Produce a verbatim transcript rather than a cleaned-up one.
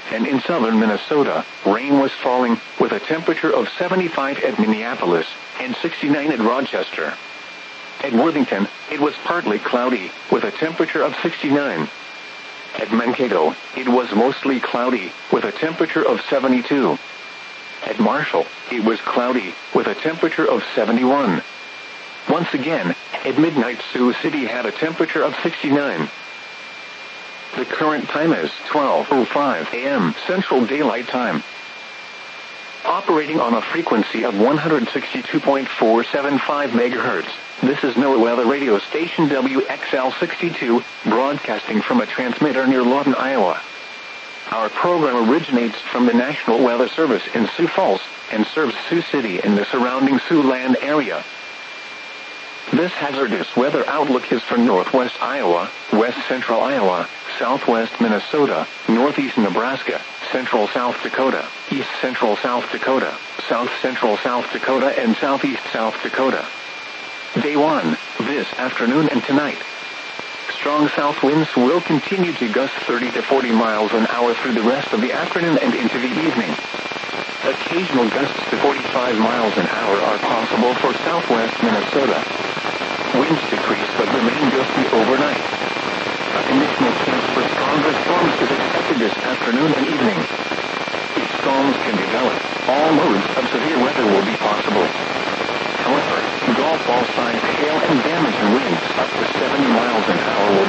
and in southern Minnesota, rain was falling, with a temperature of seventy-five at Minneapolis and sixty-nine at Rochester. At Worthington, it was partly cloudy, with a temperature of sixty-nine. At Mankato, it was mostly cloudy, with a temperature of seventy-two. At Marshall, it was cloudy, with a temperature of seventy-one. Once again, at midnight Sioux City had a temperature of sixty-nine. The current time is twelve oh five a m Central Daylight Time. Operating on a frequency of one hundred sixty-two point four seven five megahertz, this is NOAA Weather Radio Station W X L sixty-two, broadcasting from a transmitter near Lawton, Iowa. Our program originates from the National Weather Service in Sioux Falls, and serves Sioux City and the surrounding Siouxland area. This hazardous weather outlook is for northwest Iowa, west central Iowa, southwest Minnesota, northeast Nebraska, central South Dakota, east central South Dakota, south central South Dakota, and southeast South Dakota. Day one, this afternoon and tonight. Strong south winds will continue to gust thirty to forty miles an hour through the rest of the afternoon and into the evening. Occasional gusts to forty-five miles an hour are possible for southwest Minnesota. Winds decrease but remain gusty overnight. A conditional chance for stronger storms is expected this afternoon and evening. If storms can develop, all modes of severe weather will be possible. However, golf ball-sized hail and damaging winds up to seventy miles an hour will